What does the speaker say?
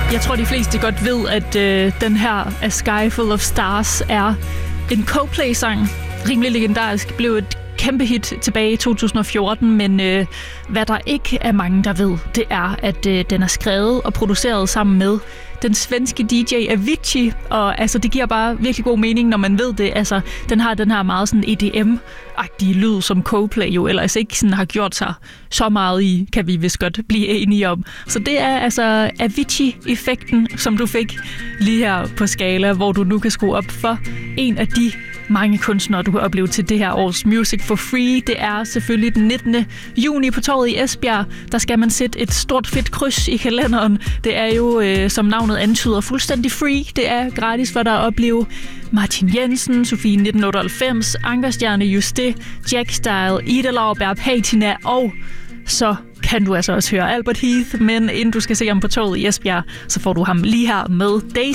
Jeg tror, de fleste godt ved, at den her A Sky Full of Stars er en Coldplay-sang. Rimelig legendarisk. Blev et kæmpe hit tilbage i 2014, men hvad der ikke er mange, der ved, det er, at den er skrevet og produceret sammen med den svenske DJ Avicii, og altså, det giver bare virkelig god mening, når man ved det. Altså, den har den her meget sådan EDM-agtige lyd, som Coldplay jo ellers ikke sådan har gjort sig så meget i, kan vi vist godt blive enige om. Så det er altså Avicii-effekten, som du fik lige her på Skala, hvor du nu kan skrue op for en af de mange kunstnere, du kan opleve til det her års Music for Free. Det er selvfølgelig den 19. juni på Torvet i Esbjerg. Der skal man sætte et stort fedt kryds i kalenderen. Det er jo, som navnet antyder, fuldstændig free. Det er gratis for dig at opleve Martin Jensen, Sofie 1998, Ankerstjerne Juste, Jack Style, Ida Lauerberg, Patina, og så kan du altså også høre Albert Heath, men inden du skal se ham på Torvet i Esbjerg, så får du ham lige her med Daisy.